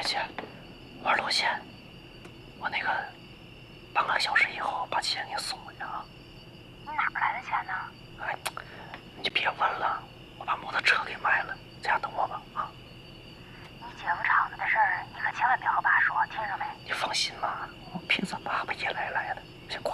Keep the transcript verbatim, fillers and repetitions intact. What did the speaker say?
姐，玩路线，我那个半个小时以后把钱给你送过去啊。 你哪儿来的钱呢？ 哎，你就别问了，我把摩托车给卖了，在家等我吧啊。 你姐夫厂子的事儿，你可千万别和爸说，听着没？ 你放心吧，我凭咱爸爸也来来的。